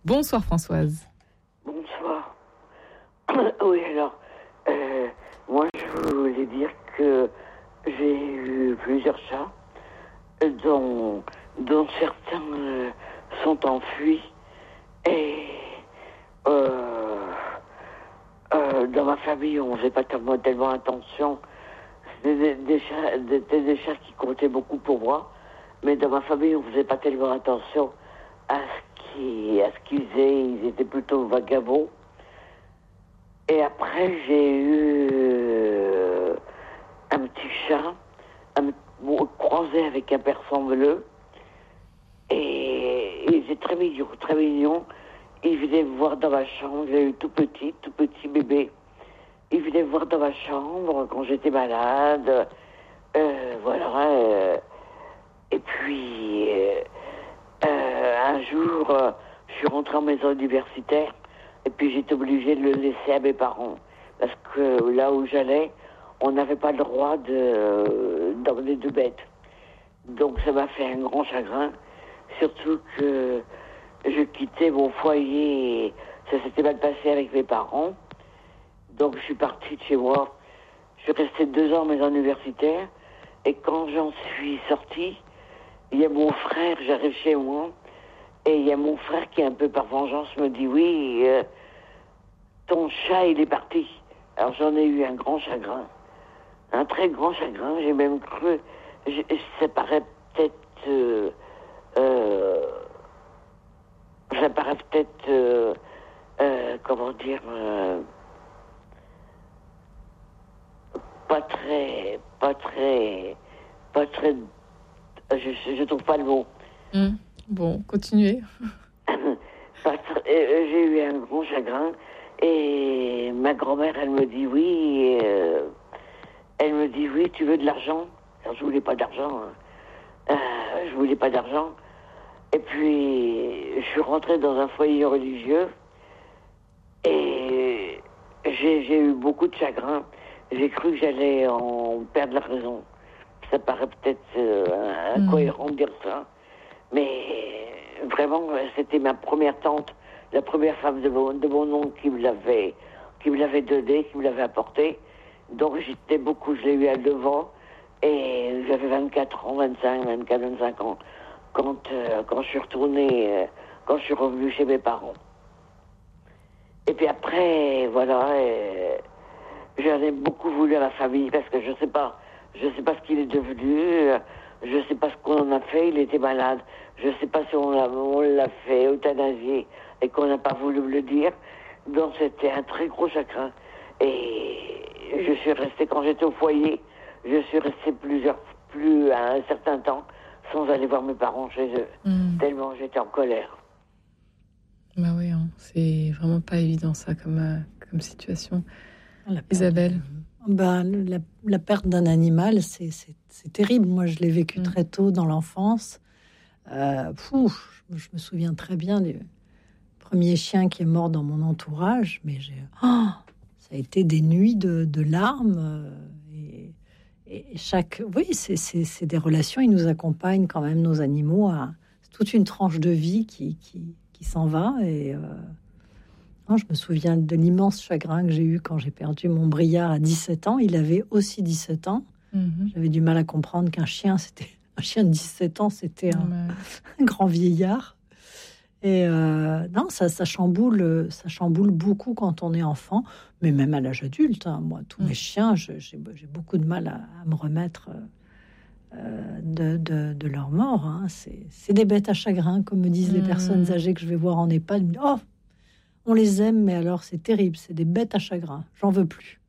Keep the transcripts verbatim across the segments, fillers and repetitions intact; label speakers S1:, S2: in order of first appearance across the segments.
S1: Bonsoir Françoise.
S2: Bonsoir. Oui, alors, euh, moi je voulais dire que j'ai eu plusieurs chats, dont, dont certains euh, sont enfuis. Et euh, euh, dans ma famille, on ne faisait pas tellement, tellement attention. C'était des, des, chats, des, des chats qui comptaient beaucoup pour moi, mais dans ma famille, on ne faisait pas tellement attention à ce qu'ils, à ce qu'ils faisaient. Ils étaient plutôt vagabonds. Et après, j'ai eu euh, un petit chat, un, croisé avec un persan bleu. Et il était très mignon, très mignon. Il venait me voir dans ma chambre. J'ai eu tout petit, tout petit bébé. Il venait me voir dans ma chambre quand j'étais malade. Euh, voilà. Euh, et puis, euh, euh, un jour, euh, je suis rentré en maison universitaire. Et puis j'étais obligée de le laisser à mes parents. Parce que là où j'allais, on n'avait pas le droit de, d'emmener de bêtes. Donc ça m'a fait un grand chagrin. Surtout que je quittais mon foyer et ça s'était mal passé avec mes parents. Donc je suis partie de chez moi. Je suis restée deux ans en maison universitaire. Et quand j'en suis sortie, il y a mon frère, j'arrive chez moi. Et il y a mon frère qui, un peu par vengeance, me dit « Oui, euh, ton chat, il est parti. » Alors j'en ai eu un grand chagrin. Un très grand chagrin. J'ai même cru... Je, ça paraît peut-être... Euh, euh, ça paraît peut-être... Euh, euh, comment dire... Euh, pas très... Pas très... Pas très... Je, je trouve pas le mot.
S1: Mmh. Bon, continuez.
S2: J'ai eu un grand chagrin et ma grand-mère, elle me dit oui. Euh, elle me dit oui, tu veux de l'argent? Alors je voulais pas d'argent. Hein. Euh, je voulais pas d'argent. Et puis je suis rentrée dans un foyer religieux et j'ai, j'ai eu beaucoup de chagrin. J'ai cru que j'allais en perdre la raison. Ça paraît peut-être euh, incohérent mmh. de dire ça. Mais vraiment, c'était ma première tante, la première femme de mon, de mon oncle qui me l'avait, qui me l'avait donné, qui me l'avait apporté. Donc j'étais beaucoup, je l'ai eu à devant. Et j'avais vingt-quatre ans, vingt-cinq, vingt-quatre, vingt-cinq ans quand, euh, quand je suis retournée, euh, quand je suis revenue chez mes parents. Et puis après, voilà, euh, j'en ai beaucoup voulu à ma famille parce que je sais pas, je sais pas ce qu'il est devenu. Euh, Je ne sais pas ce qu'on en a fait, il était malade. Je ne sais pas si on l'a, on l'a fait euthanasier et qu'on n'a pas voulu me le dire. Donc c'était un très gros chagrin. Et je suis restée, quand j'étais au foyer, je suis restée plusieurs, plus à un certain temps sans aller voir mes parents chez eux. Mmh. Tellement j'étais en colère.
S1: Bah oui, hein, c'est vraiment pas évident ça comme, euh, comme situation.
S3: La
S1: Isabelle
S3: bah, la, la perte d'un animal, c'est, c'est, c'est terrible. Moi, je l'ai vécu mmh. très tôt dans l'enfance. Euh, pfff, je, je me souviens très bien du premier chien qui est mort dans mon entourage. Mais j'ai, oh, ça a été des nuits de, de larmes. Et, et chaque, oui, c'est, c'est, c'est des relations. Ils nous accompagnent quand même, nos animaux. À, c'est toute une tranche de vie qui, qui, qui s'en va. Et euh, je me souviens de l'immense chagrin que j'ai eu quand j'ai perdu mon Briard à dix-sept ans. Il avait aussi dix-sept ans. Mmh. J'avais du mal à comprendre qu'un chien, c'était un chien de dix-sept ans, c'était un, mmh. un grand vieillard. Et euh, non, ça, ça chamboule, ça chamboule beaucoup quand on est enfant, mais même à l'âge adulte. Hein. Moi, tous mmh. mes chiens, je, j'ai, j'ai beaucoup de mal à, à me remettre euh, de, de, de leur mort. Hein. C'est, c'est des bêtes à chagrin, comme me disent mmh. les personnes âgées que je vais voir en EHPAD. Oh, on les aime, mais alors c'est terrible, c'est des bêtes à chagrin. J'en veux plus.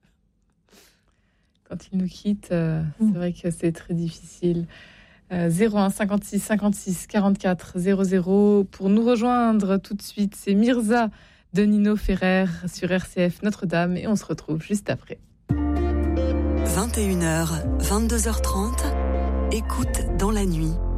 S1: Quand ils nous quittent, euh, mmh. c'est vrai que c'est très difficile. Euh, zéro un cinquante-six cinquante-six quarante-quatre zéro zéro pour nous rejoindre tout de suite. C'est Mirza de Nino Ferrer sur R C F Notre-Dame et on se retrouve juste après.
S4: vingt et une heures, vingt-deux heures trente, écoute dans la nuit.